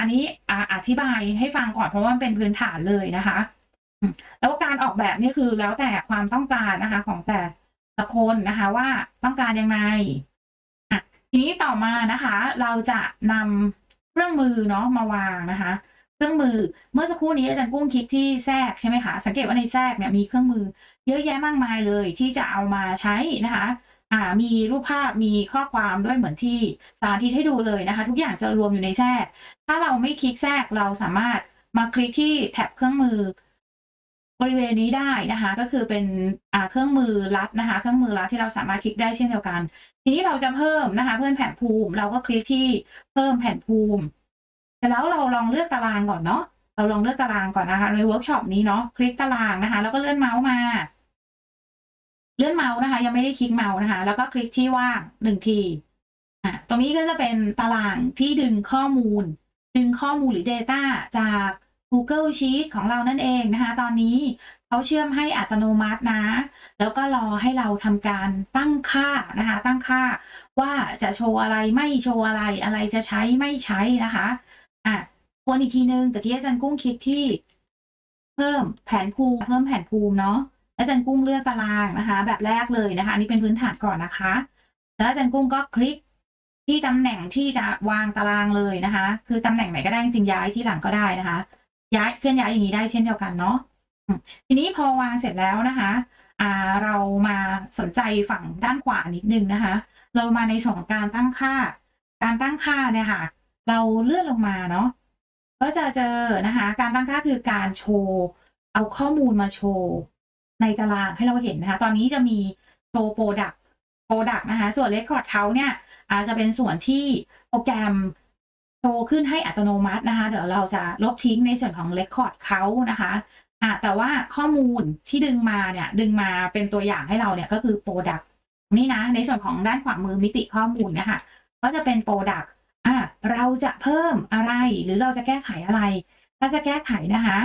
อันนี้อธิบายให้ฟังก่อนเพราะว่ามันเป็นพื้นฐานเลยนะคะแล้วการออกแบบนี่คือแล้วแต่ความต้องการนะคะของแต่ละคนนะคะว่าต้องการยังไงทีนี้ต่อมานะคะ เราจะนำเครื่องมือเนาะมาวางนะคะ เครื่องมือเมื่อสักครู่นี้อาจารย์กุ้งคลิกที่แทรกใช่ไหมคะสังเกตว่าในแทรกเนี่ยมีเครื่องมือเยอะแยะมากมายเลยที่จะเอามาใช้นะคะมีรูปภาพมีข้อความด้วยเหมือนที่สาธิตให้ดูเลยนะคะทุกอย่างจะรวมอยู่ในแทรกถ้าเราไม่คลิกแทรกเราสามารถมาคลิกที่แท็บเครื่องมือบริเวณนี้ได้นะคะก็คือเป็นเครื่องมือลัดนะคะเครื่องมือลัดที่เราสามารถคลิกได้เช่นเดียวกันทีนี้เราจะเพิ่มนะคะเพิ่มแผ่นภูมิเราก็คลิกที่เพิ่มแผ่นภูมิเสร็จแล้วเราลองเลือกตารางก่อนเนาะเราลองเลือกตารางก่อนนะคะในเวิร์กช็อปนี้เนาะคลิกตารางนะคะแล้วก็เลื่อนเมาส์มาเลื่อนเมาส์นะคะยังไม่ได้คลิกเมาส์นะคะแล้วก็คลิกที่ว่าง1ทีตรงนี้ก็จะเป็นตารางที่ดึงข้อมูลหรือ Data จาก Google Sheet ของเรานั่นเองนะคะตอนนี้เขาเชื่อมให้อัตโนมัตินะแล้วก็รอให้เราทำการตั้งค่านะคะตั้งค่าว่าจะโชว์อะไรไม่โชว์อะไรจะใช้ไม่ใช้นะคะทวนอีกทีนึงแต่ที่อาจารย์กุ้งคลิกที่เพิ่มแผนภูมิเนาะอาจารย์กุ้งเลือกตารางนะคะแบบแรกเลยนะคะอันนี้เป็นพื้นฐานก่อนนะคะแล้วอาจารย์กุ้งก็คลิกที่ตำแหน่งที่จะวางตารางเลยนะคะคือตำแหน่งไหนก็ได้จริงย้ายที่หลังก็ได้นะคะเคลื่อนย้ายอย่างนี้ได้เช่นเดียวกันเนาะทีนี้พอวางเสร็จแล้วนะคะเรามาสนใจฝั่งด้านขวานิดนึงนะคะเรามาในส่วนของการตั้งค่าเนี่ยค่ะเราเลื่อนลงมาเนาะก็จะเจอนะคะการตั้งค่าคือการโชว์เอาข้อมูลมาโชว์ในตารางให้เราเห็นนะคะตอนนี้จะมีโชว์ Product นะคะส่วน Record Count เนี่ยอาจจะเป็นส่วนที่โปรแกรมโชว์ขึ้นให้อัตโนมัตินะคะเดี๋ยวเราจะลบทิ้งในส่วนของ Record Count นะคะแต่ว่าข้อมูลที่ดึงมาเป็นตัวอย่างให้เราเนี่ยก็คือ Product นี่นะในส่วนของด้านขวามือมิติข้อมูลเนี่ยค่ะก็จะเป็น Product เราจะเพิ่มอะไรหรือเราจะแก้ไขอะไรถ้าจะแก้ไขนะคะ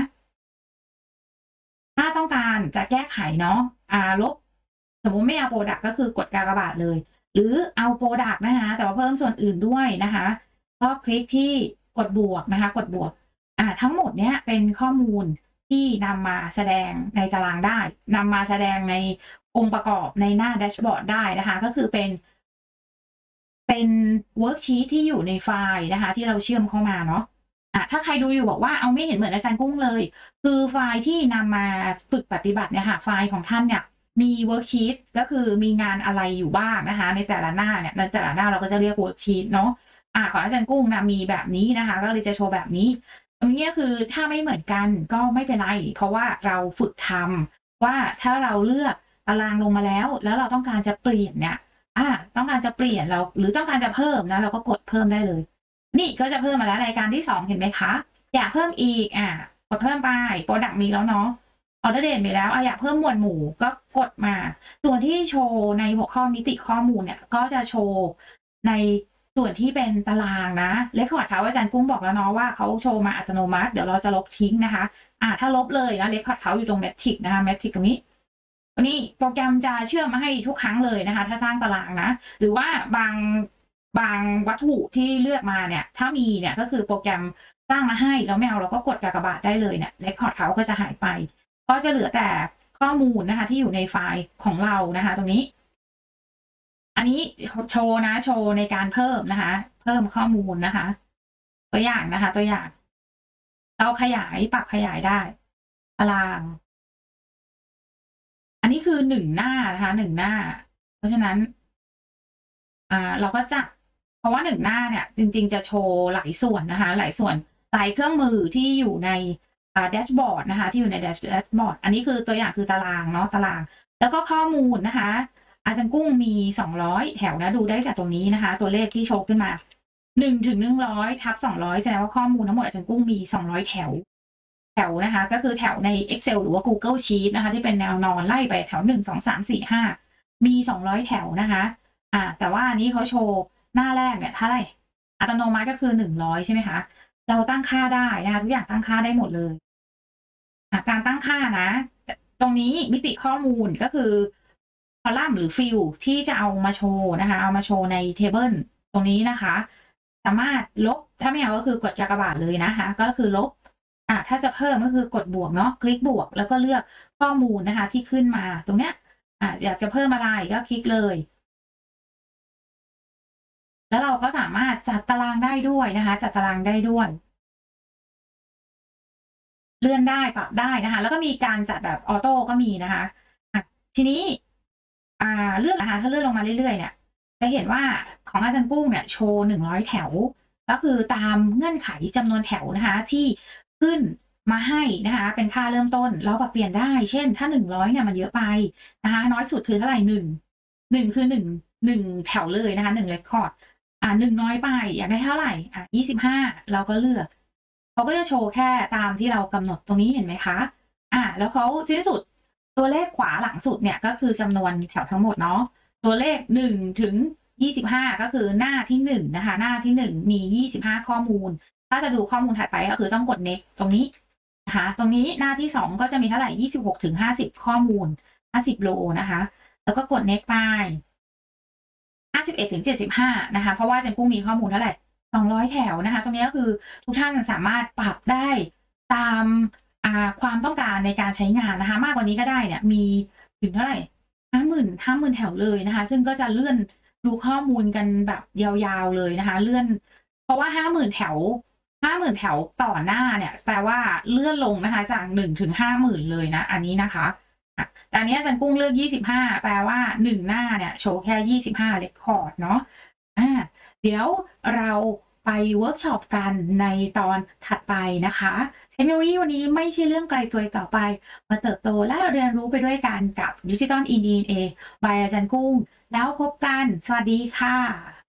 ถ้าต้องการจะแก้ไขเนาะลบสมมุติไม่เอา Product ก็คือกดกากบาทเลยหรือเอา Product นะคะแต่ว่าเพิ่มส่วนอื่นด้วยนะคะก็คลิกที่กดบวกนะคะกดบวกทั้งหมดเนี้ยเป็นข้อมูลที่นำมาแสดงในตารางได้นำมาแสดงในองค์ประกอบในหน้าแดชบอร์ดได้นะคะก็คือเป็นเวิร์กชีตที่อยู่ในไฟล์นะคะที่เราเชื่อมเข้ามาเนาะถ้าใครดูอยู่บอกว่าเอาไม่เห็นเหมือนอาจารย์กุ้งเลยคือไฟล์ที่นำมาฝึกปฏิบัติเนี่ยค่ะไฟล์ของท่านเนี่ยมีเวิร์กชีตก็คือมีงานอะไรอยู่บ้างนะคะในแต่ละหน้าเนี่ยในแต่ละหน้าเราก็จะเรียกเวิร์กชีตเนาะของอาจารย์กุ้งนะมีแบบนี้นะคะก็เลยจะโชว์แบบนี้ตรงนี้คือถ้าไม่เหมือนกันก็ไม่เป็นไรเพราะว่าเราฝึกทำว่าถ้าเราเลือกตารางลงมาแล้วเราต้องการจะเปลี่ยนเนี่ยต้องการจะเปลี่ยนเราหรือต้องการจะเพิ่มนะเราก็กดเพิ่มได้เลยนี่ก็จะเพิ่มมาแล้วรายการที่2เห็นไหมคะอยากเพิ่มอีกกดเพิ่มไป Product มีแล้วเนาะ Order Date มีแล้วอยากเพิ่มหมวดหมู่ก็กดมาส่วนที่โชว์ในหัวข้อมิติข้อมูลเนี่ยก็จะโชว์ในส่วนที่เป็นตารางนะRecord Countอาจารย์กุ้งบอกแล้วเนาะว่าเขาโชว์มาอัตโนมัติเดี๋ยวเราจะลบทิ้งนะคะถ้าลบเลยนะRecord Countอยู่ตรง Metric นะคะ Metric ตรงนี้นี่โปรแกรมจะเชื่อมมาให้ทุกครั้งเลยนะคะถ้าสร้างตารางนะหรือว่าบางวัตถุที่เลือกมาเนี่ยถ้ามีเนี่ยก็คือโปรแกรมสร้างมาให้แล้วไม่เอาเราก็กดกากบาทได้เลยเนี่ยRecord Countก็จะหายไปก็จะเหลือแต่ข้อมูลนะคะที่อยู่ในไฟล์ของเรานะคะตรงนี้อันนี้โชว์ในการเพิ่มนะคะเพิ่มข้อมูลนะคะตัวอย่างนะคะตัวอย่างเราปรับขยายได้ตารางอันนี้คือ1หน้านะคะ1หน้าเพราะฉะนั้นเราก็จะเพราะว่า1หน้าเนี่ยจริงๆจะโชว์หลายส่วนนะคะหลายส่วนหลายเครื่องมือที่อยู่ในแดชบอร์ดนะคะที่อยู่ในแดชบอร์ดอันนี้คือตัวอย่างคือตารางเนาะตารางแล้วก็ข้อมูลนะคะอาจารย์กุ้งมี200แถวนะดูได้จากตรงนี้นะคะตัวเลขที่โชว์ขึ้นมา1ถึง100ทับ200แสดงว่าข้อมูลทั้งหมดอาจารย์กุ้งมี200แถวนะคะก็คือแถวใน Excel หรือว่า Google Sheet นะคะที่เป็นแนวนอนไล่ไปแถว1 2 3 4 5มี200แถวนะคะแต่ว่าอันนี้เขาโชว์หน้าแรกเนี่ยเท่าไหร่อัตโนมัติก็คือ100ใช่ไหมคะเราตั้งค่าได้นะคะทุกอย่างตั้งค่าได้หมดเลยการตั้งค่านะตรงนี้มิติข้อมูลก็คือคอลัมน์หรือฟิลด์ที่จะเอามาโชว์นะคะเอามาโชว์ในเทเบิลตรงนี้นะคะสามารถลบถ้าไม่เอาก็คือกดกากบาทเลยนะคะก็คือลบถ้าจะเพิ่มก็คือกดบวกเนาะคลิกบวกแล้วก็เลือกข้อมูลนะคะที่ขึ้นมาตรงเนี้ยอยากจะเพิ่มอะไรก็คลิกเลยแล้วเราก็สามารถจัดตารางได้ด้วยนะคะจัดตารางได้ด้วยเลื่อนได้ปรับได้นะคะแล้วก็มีการจัดแบบออโต้ก็มีนะคะทีนี้เลื่อนนะคะถ้าเลื่อนลงมาเรื่อยๆเนี่ยจะเห็นว่าของอาจารย์กุ้งเนี่ยโชว์100แถวก็คือตามเงื่อนไขจำนวนแถวนะคะที่ขึ้นมาให้นะคะเป็นค่าเริ่มต้นเราปรับเปลี่ยนได้เช่นถ้า100เนี่ยมันเยอะไปนะคะน้อยสุดคือเท่าไหร่1คือ1แถวเลยนะคะ1 record 1น้อยไปอยากได้เท่าไหร่25เราก็เลือกเขาก็จะโชว์แค่ตามที่เรากำหนดตรงนี้เห็นไหมคะแล้วเขาสิ้นสุดตัวเลขขวาหลังสุดเนี่ยก็คือจำนวนแถวทั้งหมดเนาะตัวเลข1ถึง25ก็คือหน้าที่1นะคะหน้าที่1มี25ข้อมูลถ้าจะดูข้อมูลถัดไปก็คือต้องกด next ตรงนี้นะคะตรงนี้หน้าที่2ก็จะมีเท่าไหร่26ถึง50ข้อมูล50โลนะคะแล้วก็กด next ไป51ถึง75นะคะเพราะว่าอาจารย์กุ้งมีข้อมูลเท่าไร200แถวนะคะตรงนี้ก็คือทุกท่านสามารถปรับได้ตามความต้องการในการใช้งานนะคะมากกว่านี้ก็ได้เนี่ยมีถึงเท่าไร50,000แถวเลยนะคะซึ่งก็จะเลื่อนดูข้อมูลกันแบบยาวๆเลยนะคะเลื่อนเพราะว่า50,000แถว50,000แถวต่อหน้าเนี่ยแปลว่าเลื่อนลงนะคะจาก1ถึง50,000เลยนะอันนี้นะคะแต่อันนี้อาจารย์กุ้งเลือก25แปลว่า1หน้าเนี่ยโชว์แค่25 record เนาะเดี๋ยวเราไปเวิร์กช็อปกันในตอนถัดไปนะคะเทคโนโลยีวันนี้ไม่ใช่เรื่องไกลตัวต่อไปมาเติบโตและเรียนรู้ไปด้วยกันกับ Digital in DNA by อาจารย์กุ้งแล้วพบกันสวัสดีค่ะ